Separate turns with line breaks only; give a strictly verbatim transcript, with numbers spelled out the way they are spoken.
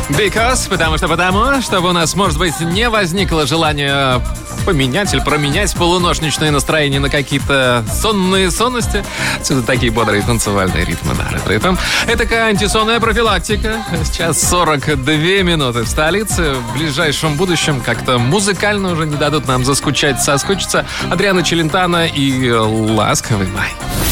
Because, потому что потому, чтобы у нас, может быть, не возникло желания поменять или променять полуношничное настроение на какие-то сонные сонности. Отсюда такие бодрые танцевальные ритмы на ретро-эф эм. Это такая антисонная профилактика. Сейчас сорок две минуты в столице. В ближайшем будущем как-то музыкально уже не дадут нам заскучать, соскучиться. Адриано Челентано и «Ласковый май».